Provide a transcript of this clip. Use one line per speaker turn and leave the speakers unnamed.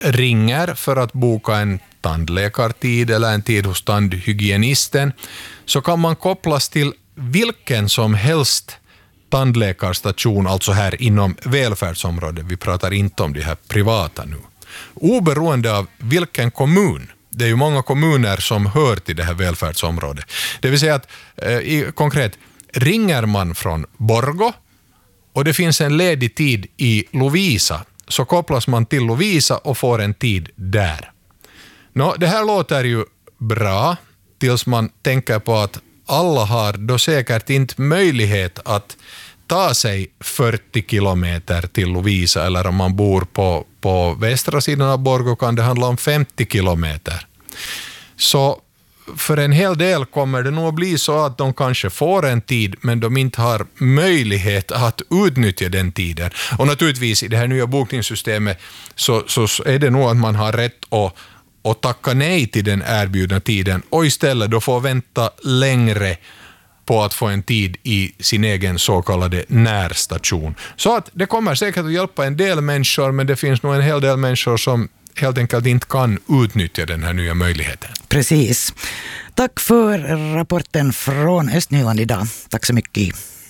ringer för att boka en tandläkartid eller en tid hos tandhygienisten, så kan man kopplas till vilken som helst tandläkarstation, alltså här inom välfärdsområdet. Vi pratar inte om de här privata nu. Oberoende av vilken kommun. Det är ju många kommuner som hör till det här välfärdsområdet. Det vill säga att konkret, ringer man från Borgå och det finns en ledig tid i Lovisa, så kopplas man till Lovisa och får en tid där. Det här låter ju bra tills man tänker på att alla har då säkert inte möjlighet att ta sig 40 kilometer till Lovisa, eller om man bor på västra sidan av Borgå kan det handla om 50 kilometer. Så för en hel del kommer det nog att bli så att de kanske får en tid, men de inte har möjlighet att utnyttja den tiden. Och naturligtvis i det här nya bokningssystemet så är det nog att man har rätt att tacka nej till den erbjudna tiden och istället då få vänta längre på att få en tid i sin egen så kallade närstation. Så att det kommer säkert att hjälpa en del människor, men det finns nog en hel del människor som helt enkelt inte kan utnyttja den här nya möjligheten.
Precis. Tack för rapporten från Östnyland idag. Tack så mycket.